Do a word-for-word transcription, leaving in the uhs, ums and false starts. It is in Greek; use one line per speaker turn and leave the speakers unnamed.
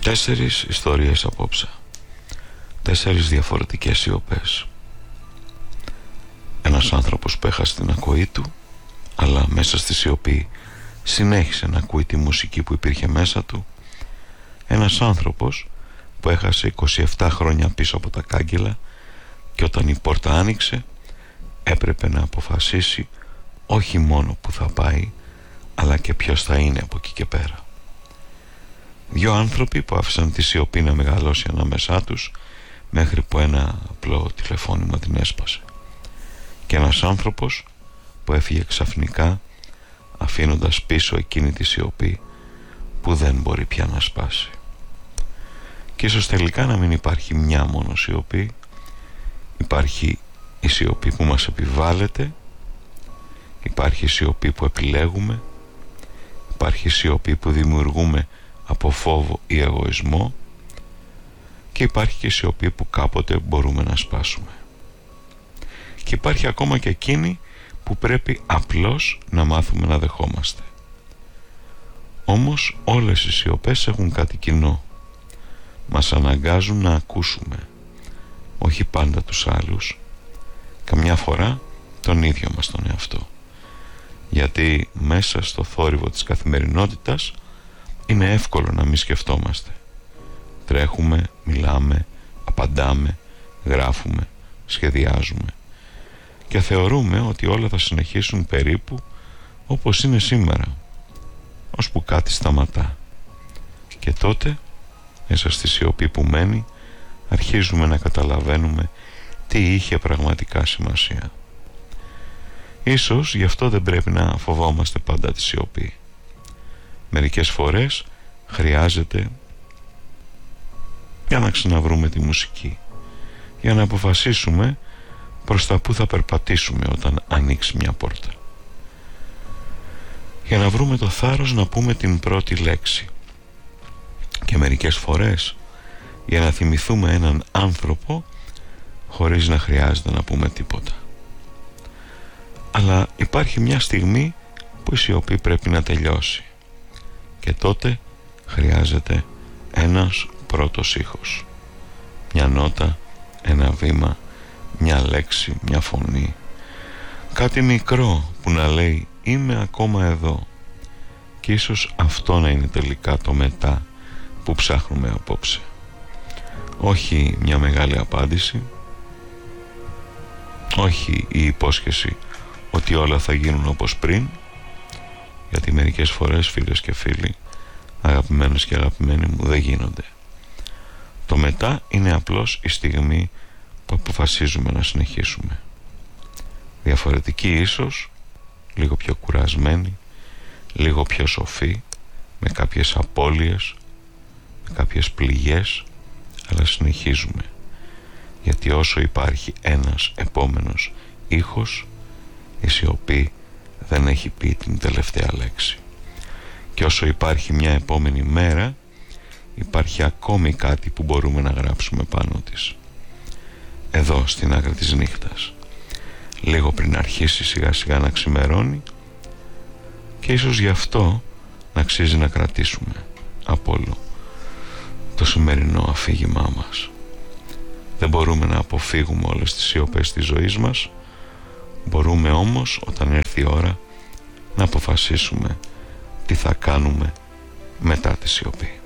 Τέσσερις ιστορίες απόψε. Τέσσερις διαφορετικές σιωπές. Ένας άνθρωπος που έχασε την ακοή του, αλλά μέσα στη σιωπή συνέχισε να ακούει τη μουσική που υπήρχε μέσα του. Ένας άνθρωπος που έχασε είκοσι επτά χρόνια πίσω από τα κάγκελα και όταν η πόρτα άνοιξε έπρεπε να αποφασίσει όχι μόνο που θα πάει, αλλά και ποιος θα είναι από εκεί και πέρα. Δυο άνθρωποι που άφησαν τη σιωπή να μεγαλώσει ανάμεσά τους μέχρι που ένα απλό τηλεφώνημα την έσπασε. Και ένας άνθρωπος που έφυγε ξαφνικά αφήνοντας πίσω εκείνη τη σιωπή που δεν μπορεί πια να σπάσει. Και ίσως τελικά να μην υπάρχει μια μόνο σιωπή. Υπάρχει η σιωπή που μας επιβάλλεται, υπάρχει η σιωπή που επιλέγουμε, υπάρχει η σιωπή που δημιουργούμε από φόβο ή εγωισμό και υπάρχει και η σιωπή που κάποτε μπορούμε να σπάσουμε. Και υπάρχει ακόμα και εκείνη που πρέπει απλώς να μάθουμε να δεχόμαστε. Όμως όλες οι σιωπές έχουν κάτι κοινό. Μας αναγκάζουν να ακούσουμε, όχι πάντα τους άλλους, καμιά φορά τον ίδιο μας τον εαυτό. Γιατί μέσα στο θόρυβο της καθημερινότητας είναι εύκολο να μην σκεφτόμαστε. Τρέχουμε, μιλάμε, απαντάμε, γράφουμε, σχεδιάζουμε και θεωρούμε ότι όλα θα συνεχίσουν περίπου όπως είναι σήμερα, ώσπου κάτι σταματά. Και τότε, μέσα στη σιωπή που μένει, αρχίζουμε να καταλαβαίνουμε τι είχε πραγματικά σημασία. Ίσως γι' αυτό δεν πρέπει να φοβόμαστε πάντα τη σιωπή. Μερικές φορές χρειάζεται για να ξαναβρούμε τη μουσική, για να αποφασίσουμε προς τα που θα περπατήσουμε όταν ανοίξει μια πόρτα, για να βρούμε το θάρρος να πούμε την πρώτη λέξη, και μερικές φορές για να θυμηθούμε έναν άνθρωπο χωρίς να χρειάζεται να πούμε τίποτα. Αλλά υπάρχει μια στιγμή που η σιωπή πρέπει να τελειώσει και τότε χρειάζεται ένας πρώτος ήχος, μια νότα, ένα βήμα, μια λέξη, μια φωνή, κάτι μικρό που να λέει είμαι ακόμα εδώ. Και ίσως αυτό να είναι τελικά το μετά που ψάχνουμε απόψε. Όχι μια μεγάλη απάντηση, όχι η υπόσχεση ότι όλα θα γίνουν όπως πριν, γιατί μερικές φορές, φίλες και φίλοι, αγαπημένες και αγαπημένοι μου, δεν γίνονται. Το μετά είναι απλώς η στιγμή που αποφασίζουμε να συνεχίσουμε. Διαφορετική ίσως, λίγο πιο κουρασμένη, λίγο πιο σοφή, με κάποιες απώλειες, με κάποιες πληγές, αλλά συνεχίζουμε. Γιατί όσο υπάρχει ένας επόμενος ήχος, η σιωπή δεν έχει πει την τελευταία λέξη. Και όσο υπάρχει μια επόμενη μέρα, υπάρχει ακόμη κάτι που μπορούμε να γράψουμε πάνω της. Εδώ στην άκρη της νύχτας, λίγο πριν αρχίσει σιγά σιγά να ξημερώνει, και ίσως γι' αυτό να αξίζει να κρατήσουμε από όλο το σημερινό αφήγημά μας. Δεν μπορούμε να αποφύγουμε όλες τις σιωπές της ζωής μας. Μπορούμε όμως όταν έρθει η ώρα να αποφασίσουμε τι θα κάνουμε μετά τη σιωπή.